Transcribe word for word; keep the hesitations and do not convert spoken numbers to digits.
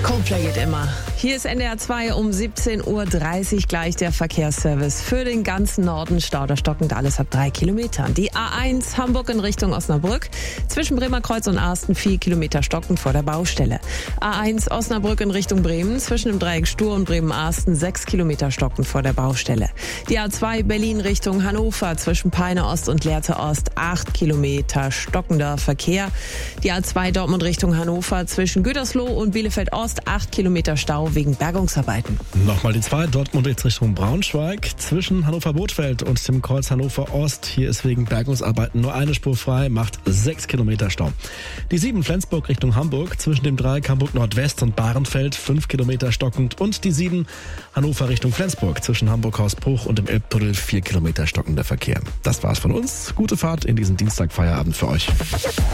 Coldplay geht immer. Hier ist N D R zwei um siebzehn Uhr dreißig gleich der Verkehrsservice. Für den ganzen Norden Stau stockend alles ab drei Kilometern. Die A eins Hamburg in Richtung Osnabrück. Zwischen Bremerkreuz und Arsten vier Kilometer stockend vor der Baustelle. A eins Osnabrück in Richtung Bremen. Zwischen dem Dreieck Stur und Bremen-Arsten sechs Kilometer stockend vor der Baustelle. Die A zwei Berlin Richtung Hannover. Zwischen Peine Ost und Lehrte Ost acht Kilometer stockender Verkehr. Die A zwei Dortmund Richtung Hannover. Zwischen Gütersloh und Bielefeld Ost acht Kilometer Stau wegen Bergungsarbeiten. Nochmal die zwei, Dortmund jetzt Richtung Braunschweig. Zwischen Hannover-Bothfeld und dem Kreuz Hannover Ost. Hier ist wegen Bergungsarbeiten nur eine Spur frei, macht sechs Kilometer Stau. Die sieben Flensburg Richtung Hamburg. Zwischen dem Dreieck Hamburg Nordwest und Bahrenfeld fünf Kilometer stockend. Und die sieben Hannover Richtung Flensburg. Zwischen Hamburg-Hausbruch und dem Elbtunnel vier Kilometer stockender Verkehr. Das war's von uns. Gute Fahrt in diesen Dienstagfeierabend für euch.